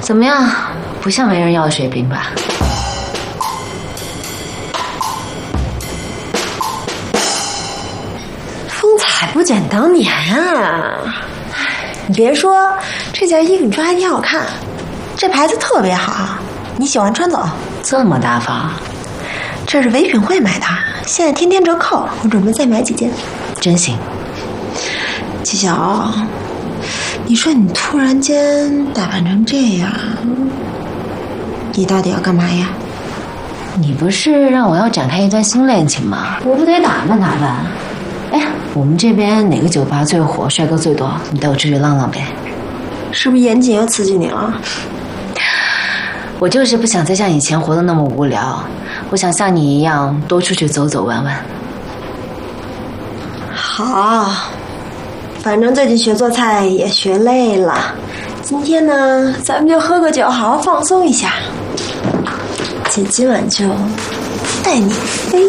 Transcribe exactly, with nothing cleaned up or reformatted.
怎么样？不像没人要的水平吧？ 风采不减当年啊！你别说，这件衣服你穿还挺好看，这牌子特别好，你喜欢穿走。 这么大方？ 这是唯品会买的，现在天天折扣，我准备再买几件。 真行。 季晓，你说你突然间打扮成这样，你到底要干嘛呀？ 你不是让我要展开一段新恋情吗？我不得打扮打扮。哎，我们这边哪个酒吧最火，帅哥最多？你带我出去浪浪呗。 是不是严谨又刺激你了？ 我就是不想再像以前活得那么无聊，我想像你一样多出去走走玩玩。 好，反正最近学做菜也学累了，今天呢，咱们就喝个酒，好好放松一下。姐今晚就带你飞。